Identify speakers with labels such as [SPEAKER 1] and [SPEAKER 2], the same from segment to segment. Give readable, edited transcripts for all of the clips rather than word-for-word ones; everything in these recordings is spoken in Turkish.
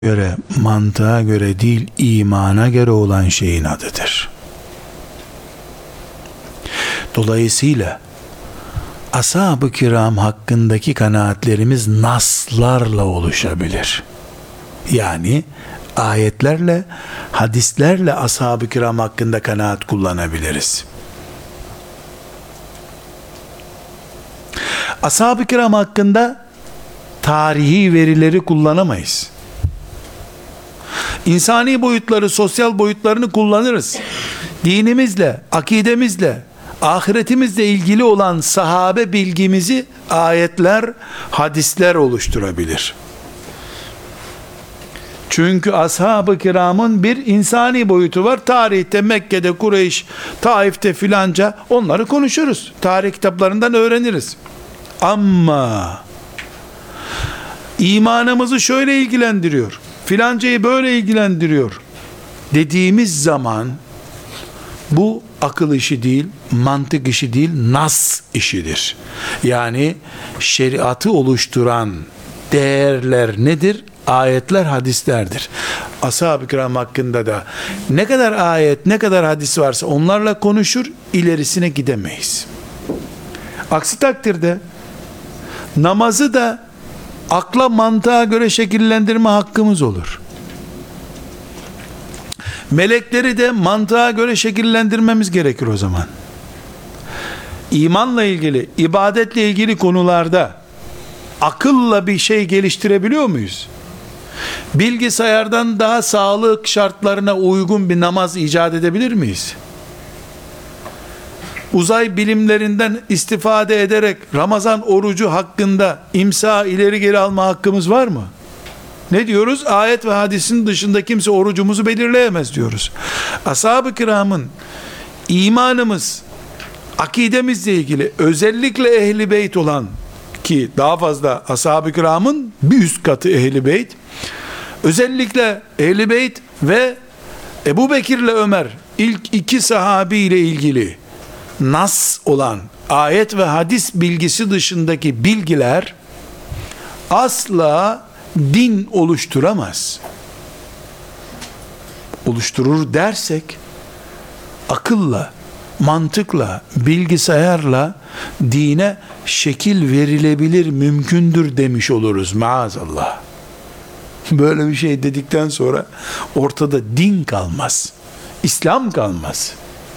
[SPEAKER 1] göre, mantığa göre değil, imana göre olan şeyin adıdır. Dolayısıyla ashab-ı kiram hakkındaki kanaatlerimiz naslarla oluşabilir. Yani ayetlerle, hadislerle ashab-ı kiram hakkında kanaat kullanabiliriz. Ashab-ı kiram hakkında tarihi verileri kullanamayız. İnsani boyutları, sosyal boyutlarını kullanırız. Dinimizle, akidemizle, ahiretimizle ilgili olan sahabe bilgimizi ayetler, hadisler oluşturabilir. Çünkü ashab-ı kiramın bir insani boyutu var. Tarihte Mekke'de, Kureyş, Taif'te filanca, onları konuşuruz. Tarih kitaplarından öğreniriz. Ama imanımızı şöyle ilgilendiriyor, filancayı böyle ilgilendiriyor dediğimiz zaman bu akıl işi değil, mantık işi değil, nas işidir. Yani şeriatı oluşturan değerler nedir? Ayetler, hadislerdir. Ashab-ı kiram hakkında da ne kadar ayet, ne kadar hadis varsa onlarla konuşur, ilerisine gidemeyiz. Aksi takdirde namazı da akla, mantığa göre şekillendirme hakkımız olur. Melekleri de mantığa göre şekillendirmemiz gerekir o zaman. İmanla ilgili, ibadetle ilgili konularda akılla bir şey geliştirebiliyor muyuz? Bilgisayardan daha sağlık şartlarına uygun bir namaz icat edebilir miyiz? Uzay bilimlerinden istifade ederek Ramazan orucu hakkında imsa, ileri geri alma hakkımız var mı? Ne diyoruz? Ayet ve hadisin dışında kimse orucumuzu belirleyemez diyoruz. Ashab-ı kiramın imanımız, akidemizle ilgili, özellikle ehli beyt olan, ki daha fazla ashab-ı kiramın bir üst katı ehli beyt, özellikle ehli beyt ve Ebu Bekir'le Ömer, ilk iki sahabi ile ilgili nas olan ayet ve hadis bilgisi dışındaki bilgiler asla din oluşturamaz. Oluşturur dersek akılla, mantıkla, bilgisayarla dine şekil verilebilir, mümkündür demiş oluruz maazallah. Böyle bir şey dedikten sonra ortada din kalmaz, İslam kalmaz.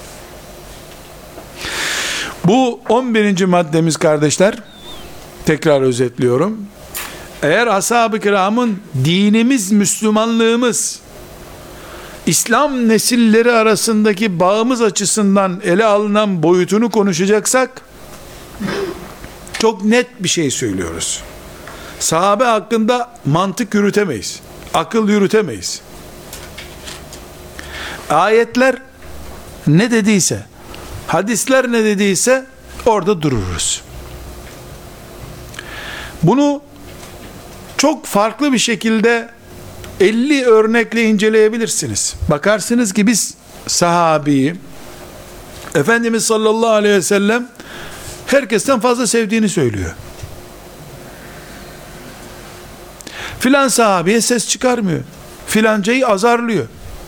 [SPEAKER 1] Bu 11. maddemiz kardeşler, tekrar özetliyorum. Eğer ashab-ı kiramın dinimiz, Müslümanlığımız, İslam nesilleri arasındaki bağımız açısından ele alınan boyutunu konuşacaksak, çok net bir şey söylüyoruz. Sahabe hakkında mantık yürütemeyiz, akıl yürütemeyiz. Ayetler ne dediyse, hadisler ne dediyse orada dururuz. Bunu çok farklı bir şekilde 50 örnekle inceleyebilirsiniz. Bakarsınız ki biz sahabeyi, Efendimiz sallallahu aleyhi ve sellem herkesten fazla sevdiğini söylüyor. Filan sahabeye ses çıkarmıyor, filancayı azarlıyor.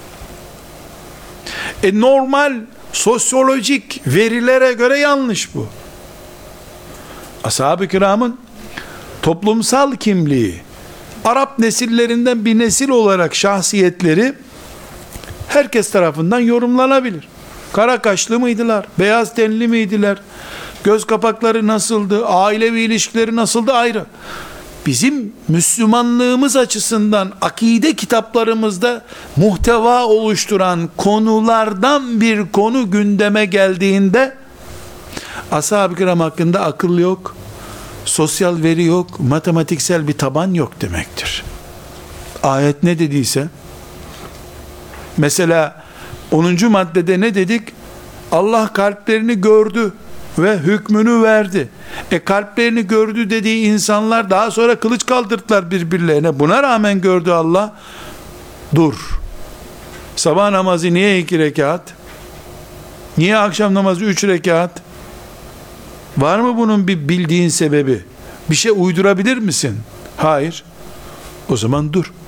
[SPEAKER 1] Normal sosyolojik verilere göre yanlış bu. Ashab-ı kiramın toplumsal kimliği, Arap nesillerinden bir nesil olarak şahsiyetleri herkes tarafından yorumlanabilir. Kara kaşlı mıydılar? Beyaz tenli miydiler? Göz kapakları nasıldı? Ailevi ilişkileri nasıldı? Ayrı. Bizim Müslümanlığımız açısından akide kitaplarımızda muhteva oluşturan konulardan bir konu gündeme geldiğinde ashab-ı kiram hakkında akıl yok, sosyal veri yok, matematiksel bir taban yok demektir. Ayet ne dediyse, mesela 10. maddede ne dedik? Allah kalplerini gördü ve hükmünü verdi. Kalplerini gördü dediği insanlar daha sonra kılıç kaldırdılar birbirlerine. Buna rağmen gördü Allah. Dur. Sabah namazı niye 2 rekat? Niye akşam namazı 3 rekat? Var mı bunun bir bildiğin sebebi? Bir şey uydurabilir misin? Hayır. O zaman dur.